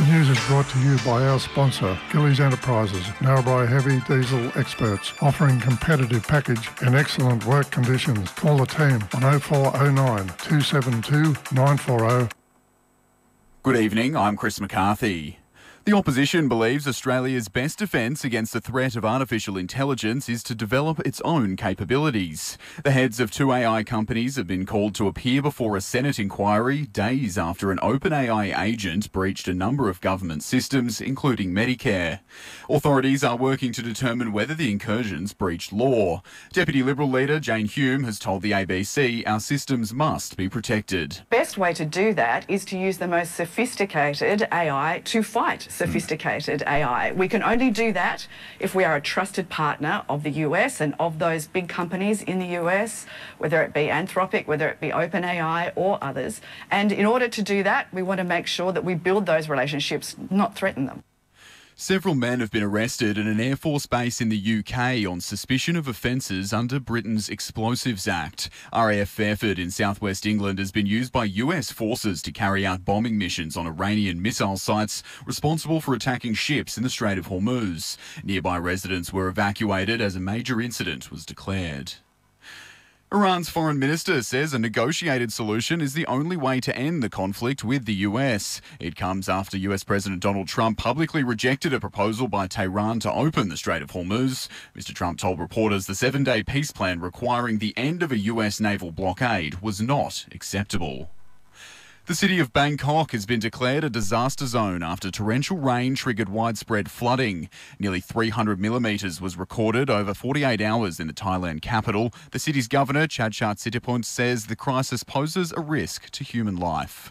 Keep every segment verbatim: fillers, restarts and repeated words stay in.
news is brought to you by our sponsor, Gillies Enterprises, Narrabri Heavy Diesel Experts, offering competitive package and excellent work conditions. Call the team on oh four oh nine, two seven two, nine four oh. Good evening, I'm Chris McCarthy. The opposition believes Australia's best defence against the threat of artificial intelligence is to develop its own capabilities. The heads of two A I companies have been called to appear before a Senate inquiry days after an OpenAI agent breached a number of government systems, including Medicare. Authorities are working to determine whether the incursions breached law. Deputy Liberal leader Jane Hume has told the A B C our systems must be protected. Best way to do that is to use the most sophisticated A I to fight sophisticated A I. We can only do that if we are a trusted partner of the U S and of those big companies in the U S, whether it be Anthropic, whether it be OpenAI or others. And in order to do that, we want to make sure that we build those relationships, not threaten them. Several men have been arrested at an Air Force base in the U K on suspicion of offences under Britain's Explosives Act. R A F Fairford in southwest England has been used by U S forces to carry out bombing missions on Iranian missile sites responsible for attacking ships in the Strait of Hormuz. Nearby residents were evacuated as a major incident was declared. Iran's foreign minister says a negotiated solution is the only way to end the conflict with the U S. It comes after U S President Donald Trump publicly rejected a proposal by Tehran to open the Strait of Hormuz. Mister Trump told reporters the seven-day peace plan requiring the end of a U S naval blockade was not acceptable. The city of Bangkok has been declared a disaster zone after torrential rain triggered widespread flooding. Nearly three hundred millimetres was recorded over forty-eight hours in the Thailand capital. The city's governor, Chadchat Sitipun, says the crisis poses a risk to human life.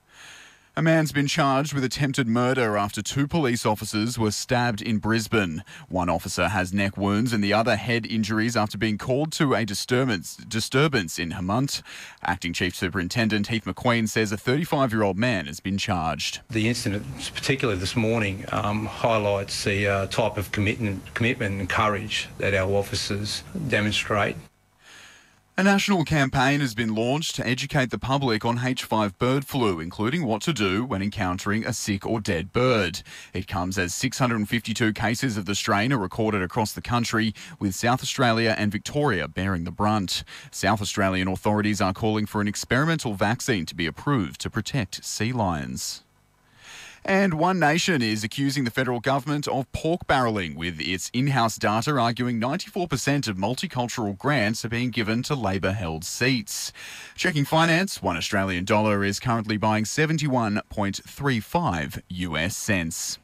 A man's been charged with attempted murder after two police officers were stabbed in Brisbane. One officer has neck wounds and the other head injuries after being called to a disturbance disturbance in Hemant. Acting Chief Superintendent Heath McQueen says a thirty-five-year-old man has been charged. The incident, particularly this morning, um, highlights the uh, type of commitment, commitment and courage that our officers demonstrate. A national campaign has been launched to educate the public on H five bird flu, including what to do when encountering a sick or dead bird. It comes as six hundred fifty-two cases of the strain are recorded across the country, with South Australia and Victoria bearing the brunt. South Australian authorities are calling for an experimental vaccine to be approved to protect sea lions. And One Nation is accusing the federal government of pork barrelling, with its in-house data arguing ninety-four percent of multicultural grants are being given to Labor-held seats. Checking finance, one Australian dollar is currently buying seventy-one point three five U S cents.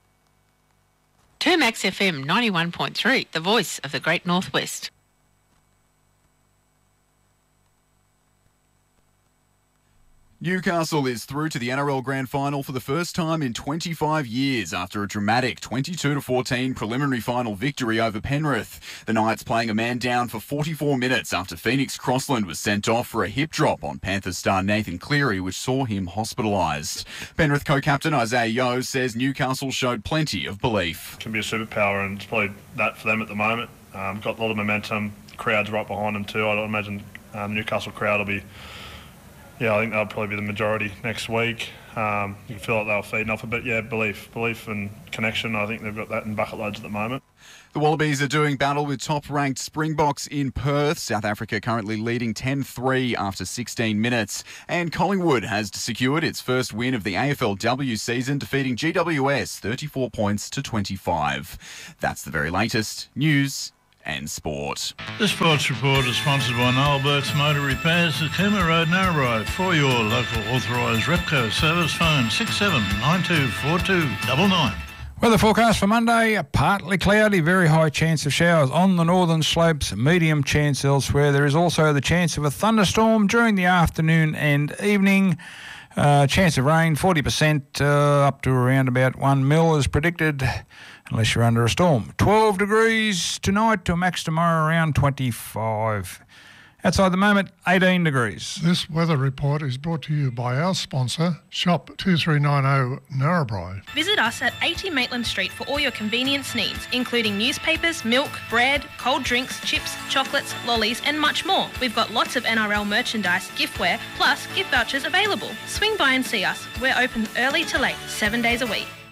Termax F M ninety-one point three, the voice of the Great Northwest. Newcastle is through to the N R L Grand Final for the first time in twenty-five years after a dramatic twenty-two to fourteen preliminary final victory over Penrith. The Knights playing a man down for forty-four minutes after Phoenix Crossland was sent off for a hip drop on Panthers star Nathan Cleary, which saw him hospitalised. Penrith co-captain Isaiah Yeo says Newcastle showed plenty of belief. It can be a superpower, and it's probably that for them at the moment. Um, got a lot of momentum, crowd's right behind them too. I don't imagine um, Newcastle crowd will be... Yeah, I think that'll probably be the majority next week. Um, you can feel like they'll feed off it, but yeah, belief, belief and connection. I think they've got that in bucket loads at the moment. The Wallabies are doing battle with top-ranked Springboks in Perth. South Africa currently leading ten three after sixteen minutes. And Collingwood has secured its first win of the A F L W season, defeating G W S thirty-four points to twenty-five. That's the very latest news and sport. The Sports Report is sponsored by Noel Burke's Motor Repairs at Cooma Road, Narrabri. For your local authorised Repco service, phone six seven nine two four two nine nine. Weather forecast for Monday, partly cloudy, very high chance of showers on the northern slopes, medium chance elsewhere. There is also the chance of a thunderstorm during the afternoon and evening. Uh, chance of rain, forty percent, uh, up to around about one mil is predicted, unless you're under a storm. twelve degrees tonight to max tomorrow around twenty-five. Outside the moment, eighteen degrees. This weather report is brought to you by our sponsor, Shop two three nine zero Narrabri. Visit us at eighty Maitland Street for all your convenience needs, including newspapers, milk, bread, cold drinks, chips, chocolates, lollies and much more. We've got lots of N R L merchandise, giftware, plus gift vouchers available. Swing by and see us. We're open early to late, seven days a week.